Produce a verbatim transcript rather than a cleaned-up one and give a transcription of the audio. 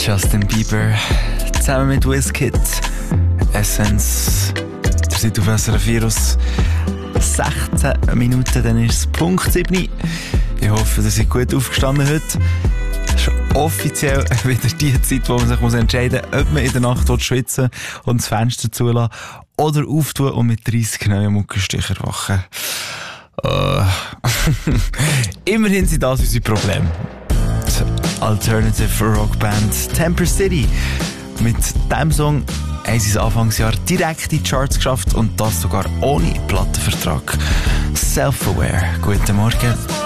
Justin Bieber zusammen mit Wizkid. Essence. Ihr seid auf S R F vier aus sechzehn Minuten, dann ist es Punkt sieben. Ich hoffe, ihr seid gut aufgestanden heute. Das ist offiziell wieder die Zeit, wo man sich muss entscheiden muss, ob man in der Nacht schwitzen und das Fenster zulassen oder auftun und mit dreissig neuen Muckensticher wachen. Uh. Immerhin sind das unsere Probleme. Die Alternative Rockband Temper City. Mit diesem Song haben sie es Anfangsjahr direkt in die Charts geschafft und das sogar ohne Plattenvertrag. Self-Aware. Guten Morgen.